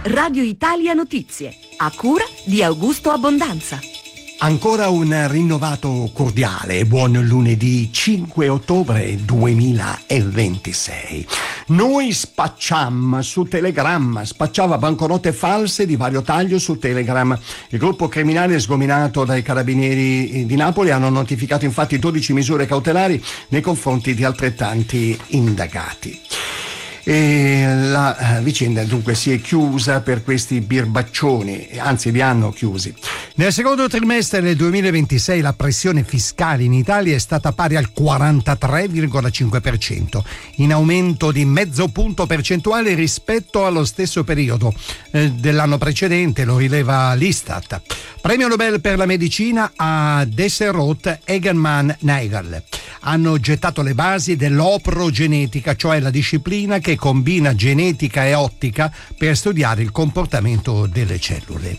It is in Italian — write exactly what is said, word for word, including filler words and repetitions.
Radio Italia Notizie, a cura di Augusto Abbondanza. Ancora un rinnovato cordiale e buon lunedì cinque ottobre duemilaventisei. Noi spacciam su Telegram, spacciava banconote false di vario taglio su Telegram. Il gruppo criminale sgominato dai carabinieri di Napoli hanno notificato infatti dodici misure cautelari nei confronti di altrettanti indagati. E la vicenda dunque si è chiusa per questi birbaccioni, anzi li hanno chiusi. Nel secondo trimestre del duemilaventisei la pressione fiscale in Italia è stata pari al quarantatré virgola cinque per cento, in aumento di mezzo punto percentuale rispetto allo stesso periodo eh, dell'anno precedente, lo rileva l'Istat. Premio Nobel per la medicina a Desserot, Egerman, Nagel. Hanno gettato le basi dell'oprogenetica, cioè la disciplina che combina genetica e ottica per studiare il comportamento delle cellule.